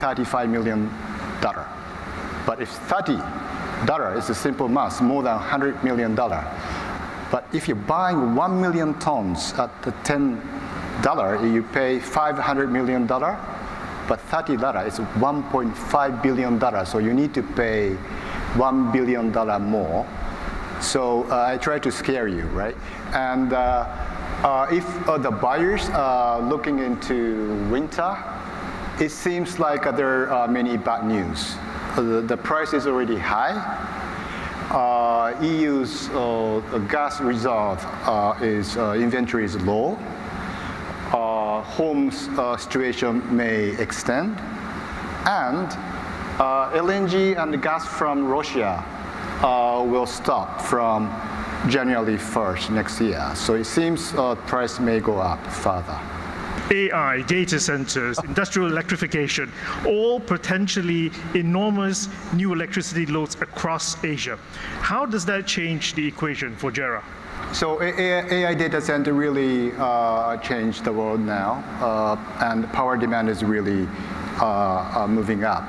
$35 million. But if $30 is a simple math, more than $100 million. But if you're buying 1 million tons at the $10, you pay $500 million. But $30 is $1.5 billion. So you need to pay $1 billion more. So I try to scare you, right? And if the buyers are looking into winter, it seems like there are many bad news. The price is already high. EU's gas reserve inventory is low. Home's situation may extend. And LNG and gas from Russia will stop from January 1st next year. So it seems price may go up further. AI, data centers, industrial electrification, all potentially enormous new electricity loads across Asia. How does that change the equation for JERA? So AI data center really changed the world now, and power demand is really moving up.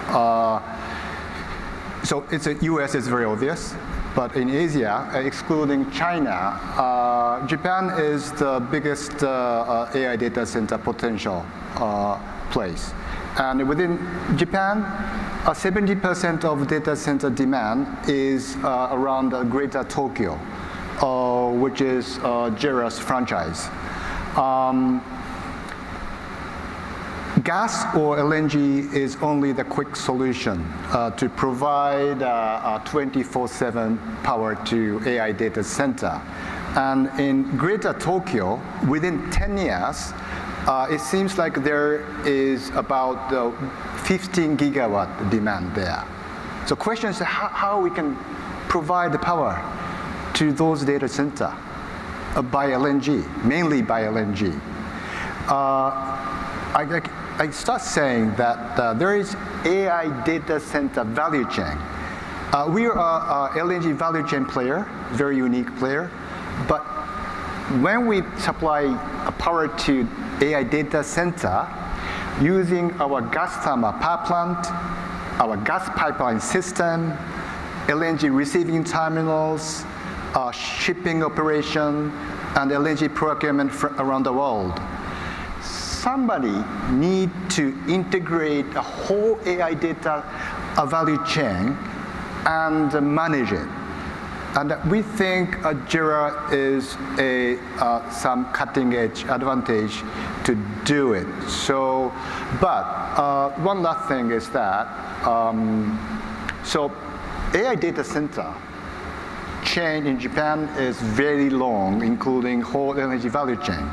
So US is very obvious. But in Asia, excluding China, Japan is the biggest AI data center potential place. And within Japan, 70% of data center demand is around Greater Tokyo, which is JERA's franchise. Gas or LNG is only the quick solution to provide 24/7 power to AI data center. And in Greater Tokyo, within 10 years, it seems like there is about 15 gigawatt demand there. So question is how we can provide the power to those data center by LNG, mainly by LNG. I start saying that there is AI data center value chain. We are an LNG value chain player, very unique player. But when we supply power to AI data center, using our gas thermal power plant, our gas pipeline system, LNG receiving terminals, shipping operation, and LNG procurement around the world, somebody need to integrate a whole AI data value chain and manage it. And we think JERA is some cutting-edge advantage to do it. So, but one last thing is that, so AI data center chain in Japan is very long, including whole energy value chain.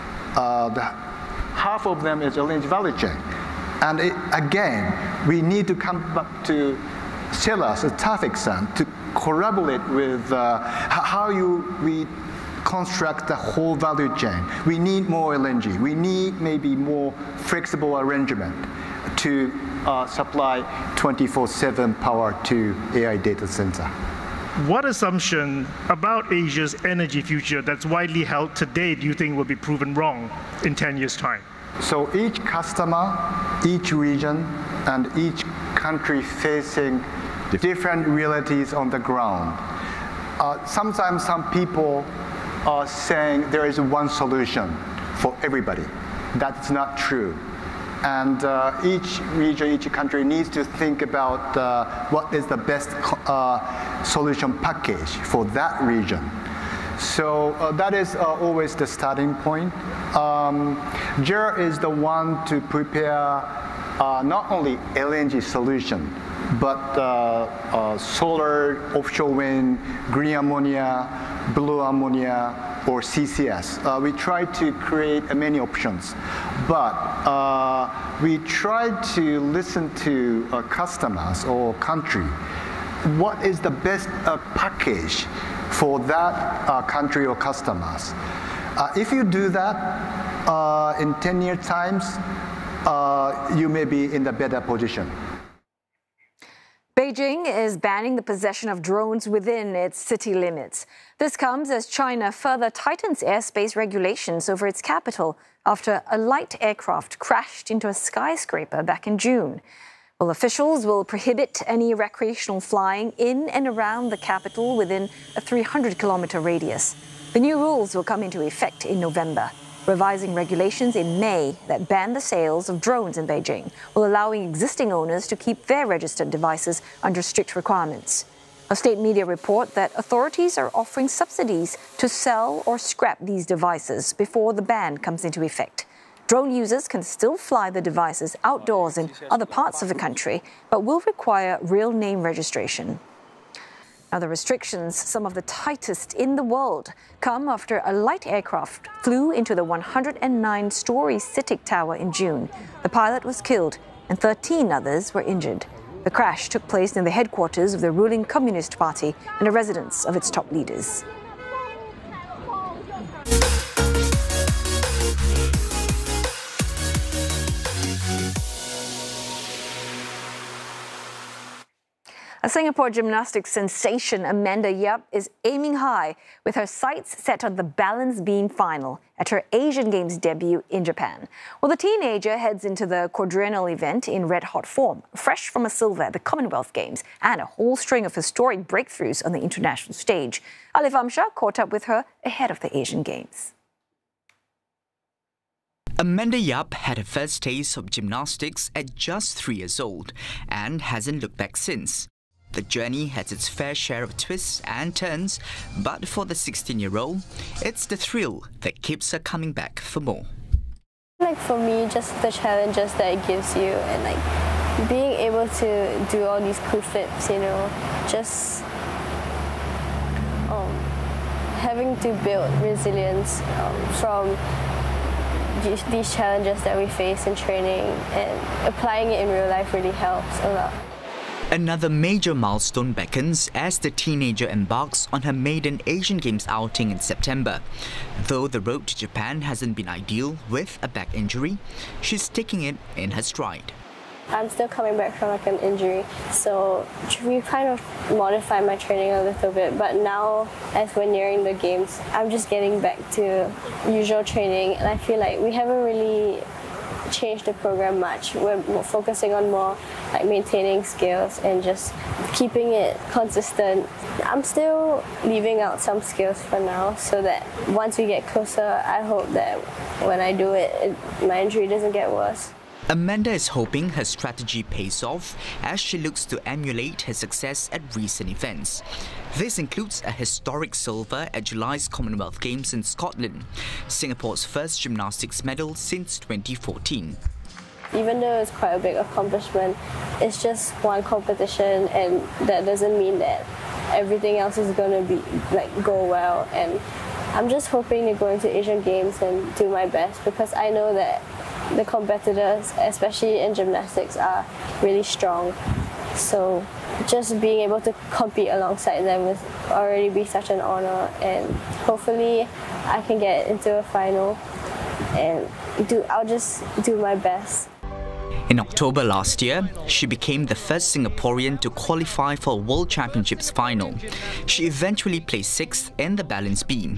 Half of them is LNG value chain. And again, we need to come back to Celas, Tafik-san, to collaborate with how we construct the whole value chain. We need more LNG. We need maybe more flexible arrangement to supply 24/7 power to AI data center. What assumption about Asia's energy future that's widely held today do you think will be proven wrong in 10 years' time? So each customer, each region, and each country facing different realities on the ground. Sometimes some people are saying there is one solution for everybody. That's not true. And each region, each country needs to think about what is the best solution package for that region. So that is always the starting point. JERA is the one to prepare not only LNG solution, but solar, offshore wind, green ammonia, blue ammonia, or CCS. We try to create many options, but we try to listen to customers or country. What is the best package for that country or customers? If you do that in 10-year times, you may be in the better position. Beijing is banning the possession of drones within its city limits. This comes as China further tightens airspace regulations over its capital after a light aircraft crashed into a skyscraper back in June. Well, officials will prohibit any recreational flying in and around the capital within a 300-kilometer radius. The new rules will come into effect in November, revising regulations in May that ban the sales of drones in Beijing, while allowing existing owners to keep their registered devices under strict requirements. A state media report that authorities are offering subsidies to sell or scrap these devices before the ban comes into effect. Drone users can still fly the devices outdoors in other parts of the country, but will require real name registration. Now, the restrictions, some of the tightest in the world, come after a light aircraft flew into the 109-story CITIC Tower in June. The pilot was killed and 13 others were injured. The crash took place in the headquarters of the ruling Communist Party and a residence of its top leaders. A Singapore gymnastics sensation, Amanda Yap, is aiming high with her sights set on the balance beam final at her Asian Games debut in Japan. Well, the teenager heads into the quadrennial event in red-hot form, fresh from a silver at the Commonwealth Games and a whole string of historic breakthroughs on the international stage. Alif Amshar caught up with her ahead of the Asian Games. Amanda Yap had her first taste of gymnastics at just 3 years old and hasn't looked back since. The journey has its fair share of twists and turns, but for the 16-year-old, it's the thrill that keeps her coming back for more. Like for me, just the challenges that it gives you and like being able to do all these cool flips, you know, just having to build resilience from these challenges that we face in training, and applying it in real life really helps a lot. Another major milestone beckons as the teenager embarks on her maiden Asian Games outing in September. Though the road to Japan hasn't been ideal with a back injury, she's taking it in her stride. I'm still coming back from like an injury, so we kind of modified my training a little bit, but now as we're nearing the games, I'm just getting back to usual training, and I feel like we haven't really changed the program much. We're focusing on more like maintaining skills and just keeping it consistent. I'm still leaving out some skills for now so that once we get closer, I hope that when I do it, my injury doesn't get worse. Amanda is hoping her strategy pays off as she looks to emulate her success at recent events. This includes a historic silver at July's Commonwealth Games in Scotland, Singapore's first gymnastics medal since 2014. Even though it's quite a big accomplishment, it's just one competition, and that doesn't mean that everything else is going to go well. And I'm just hoping to go into Asian Games and do my best, because I know that the competitors, especially in gymnastics, are really strong. So just being able to compete alongside them will already be such an honor, and hopefully I can get into a final and I'll just do my best. In October last year, she became the first Singaporean to qualify for a World Championships final. She eventually placed 6th in the balance beam.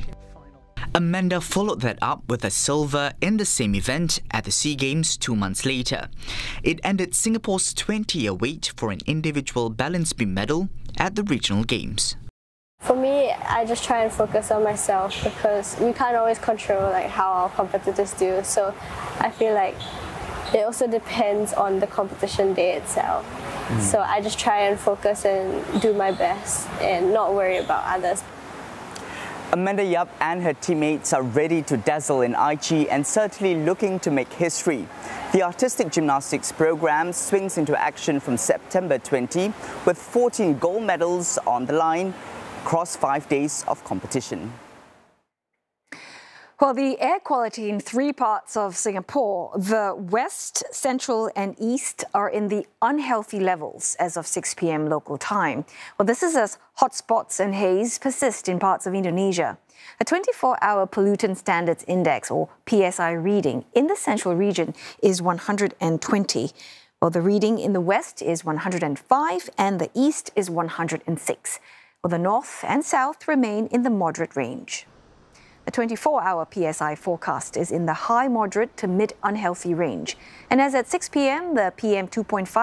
Amanda followed that up with a silver in the same event at the SEA Games 2 months later. It ended Singapore's 20-year wait for an individual balance beam medal at the regional games. For me, I just try and focus on myself, because we can't always control how our competitors do. So I feel like it also depends on the competition day itself. So I just try and focus and do my best and not worry about others. Amanda Yap and her teammates are ready to dazzle in Aichi and certainly looking to make history. The artistic gymnastics program swings into action from September 20 with 14 gold medals on the line across 5 days of competition. Well, the air quality in 3 parts of Singapore, the west, central and east, are in the unhealthy levels as of 6 p.m. local time. Well, this is as hotspots and haze persist in parts of Indonesia. The 24-hour Pollutant Standards Index, or PSI reading, in the central region is 120. Well, the reading in the west is 105 and the east is 106. Well, the north and south remain in the moderate range. The 24-hour PSI forecast is in the high moderate to mid unhealthy range. And as at 6 p.m., the PM 2.5